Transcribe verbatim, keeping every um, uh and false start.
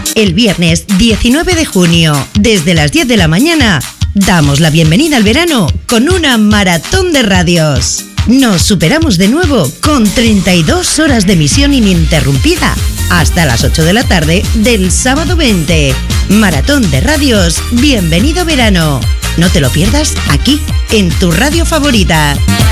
El viernes diecinueve de junio, desde las diez de la mañana, damos la bienvenida al verano con una maratón de radios. Nos superamos de nuevo con treinta y dos horas de emisión ininterrumpida hasta las ocho de la tarde del sábado veinte. Maratón de radios, bienvenido verano. No te lo pierdas aquí, en tu radio favorita.